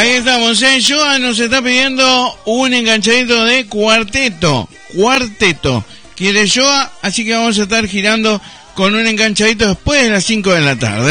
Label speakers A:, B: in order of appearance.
A: Ahí estamos, Joa nos está pidiendo un enganchadito de cuarteto. Quiere Joa, así que vamos a estar girando con un enganchadito después de las 5 de la tarde.